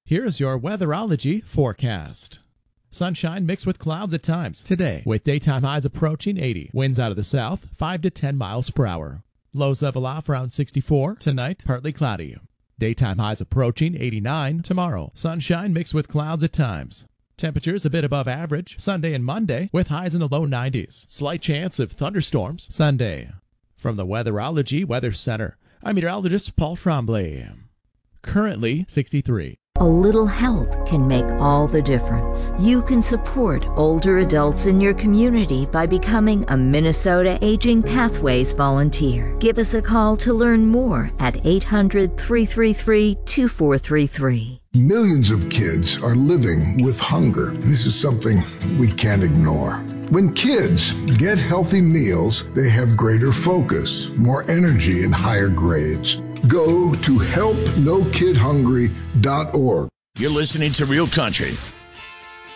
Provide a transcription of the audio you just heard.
Here's your weatherology forecast. Sunshine mixed with clouds at times today, with daytime highs approaching 80. Winds out of the south, 5 to 10 miles per hour. Lows level off around 64. Tonight, partly cloudy. Daytime highs approaching 89 tomorrow. Sunshine mixed with clouds at times. Temperatures a bit above average Sunday and Monday, with highs in the low 90s. Slight chance of thunderstorms Sunday. From the Weatherology Weather Center, I'm meteorologist Paul Tremblay. Currently 63. A little help can make all the difference. You can support older adults in your community by becoming a Minnesota Aging Pathways volunteer. Give us a call to learn more at 800-333-2433. Millions of kids are living with hunger. This is something we can't ignore. When kids get healthy meals, they have greater focus, more energy, and higher grades. Go to helpnokidhungry.org. You're listening to Real Country